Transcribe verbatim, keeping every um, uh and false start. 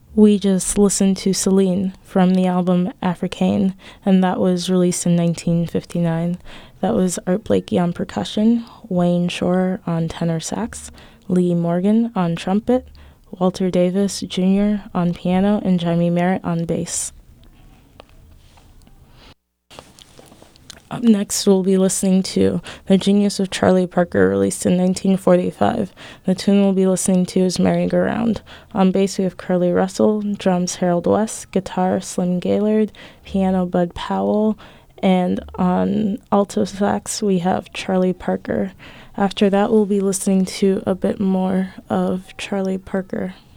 We just listened to Celine from the album Africaine, and that was released in nineteen fifty-nine. That was Art Blakey on percussion, Wayne Shore on tenor sax, Lee Morgan on trumpet, Walter Davis Junior on piano, and Jaime Merritt on bass. Up next, we'll be listening to The Genius of Charlie Parker, released in nineteen forty-five. The tune we'll be listening to is Merry-Go-Round. On bass, we have Curly Russell, drums Harold West, guitar Slim Gaillard, piano Bud Powell, and on alto sax, we have Charlie Parker. After that, we'll be listening to a bit more of Charlie Parker.